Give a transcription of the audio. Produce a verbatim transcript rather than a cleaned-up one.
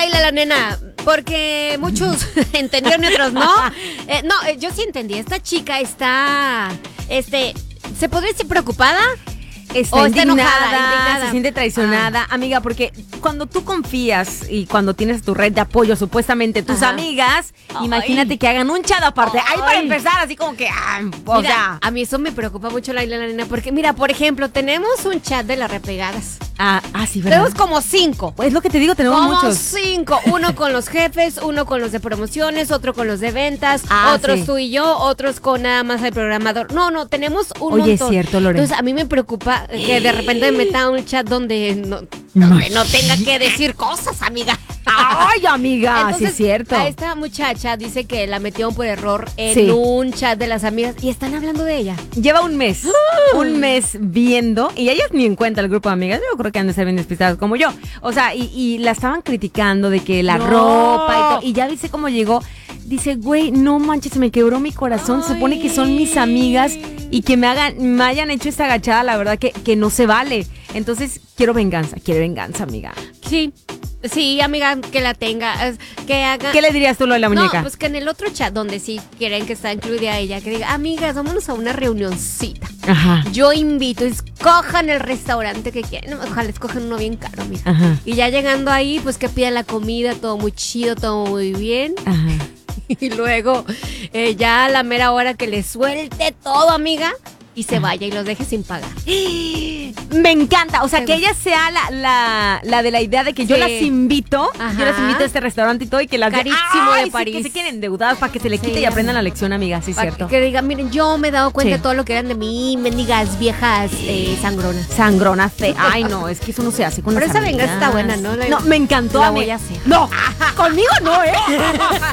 Laila la nena, porque muchos entendieron y otros no. Eh, no, eh, yo sí entendí. Esta chica está, este, ¿se podría decir preocupada? Está, o indignada, está enojada, indignada, se siente traicionada. Ah. Amiga, porque cuando tú confías y cuando tienes tu red de apoyo, supuestamente tus Ajá. amigas, Ay. imagínate que hagan un chat aparte. Ay. Ahí para empezar, así como que, ah, o mira, sea. A mí eso me preocupa mucho, Laila la nena, porque mira, por ejemplo, tenemos un chat de las repegadas. Ah, ah, sí, ¿verdad? Tenemos como cinco. Pues es lo que te digo, tenemos como muchos. cinco. Uno con los jefes, uno con los de promociones, otro con los de ventas, ah, otros sí. tú y yo, otros con nada más el programador. No, no, tenemos un Oye, montón. es cierto, Lorena. Entonces, a mí me preocupa que de repente me meta un chat donde no, donde no tenga que decir cosas, amiga. Ay, amiga, Entonces, sí es cierto. A esta muchacha dice que la metieron por error en sí. un chat de las amigas y están hablando de ella. Lleva un mes, uh. un mes viendo, y ellas ni en cuenta el grupo de amigas, yo creo que han de ser bien despistadas como yo. O sea, y, y la estaban criticando de que la no. ropa y todo, y ya viste cómo llegó. Dice, güey, no manches, se me quebró mi corazón. Ay. Se supone que son mis amigas y que me hagan, me hayan hecho esta agachada, la verdad que, que no se vale. Entonces, quiero venganza, quiero venganza, amiga. Sí. Sí, amiga, que la tenga, que haga... ¿Qué le dirías tú lo de la muñeca? No, pues que en el otro chat donde sí quieren que está incluida ella, que diga, amigas, vámonos a una reunioncita. Ajá. Yo invito, escojan el restaurante que quieran, ojalá escojan uno bien caro, amiga. Ajá. Y ya llegando ahí, pues que pidan la comida, todo muy chido, todo muy bien. Ajá. Y luego, eh, ya a la mera hora que le suelte todo, amiga, y se vaya y los deje sin pagar. Me encanta, o sea, sí. que ella sea la, la, la de la idea de que sí. yo las invito, Ajá. yo las invito a este restaurante y todo, y que las carísimo de, de París. Sí, que se queden endeudadas para que se le quite sí. y aprendan la lección, amiga, sí es cierto. Que digan, miren, yo me he dado cuenta sí. de todo lo que eran de mí, mendigas viejas eh, sangronas. Sangronas, fe. Ay, no, es que eso no se hace con Pero las esa venganza está buena, ¿no? No, me encantó la a mí. voy a hacer. No, conmigo no, ¿eh?